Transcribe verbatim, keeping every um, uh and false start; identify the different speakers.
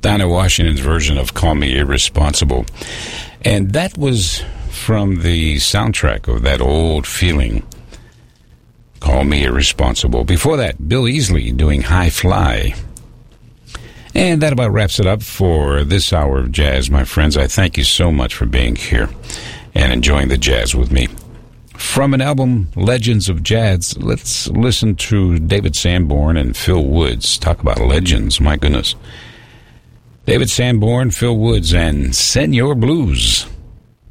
Speaker 1: Dinah Washington's version of Call Me Irresponsible. And that was from the soundtrack of That Old Feeling, Call Me Irresponsible. Before that, Bill Easley doing High Fly. And that about wraps it up for this hour of jazz, my friends. I thank you so much for being here and enjoying the jazz with me. From an album, Legends of Jazz, let's listen to David Sanborn and Phil Woods. Talk about legends, my goodness. David Sanborn, Phil Woods, and Senor Blues.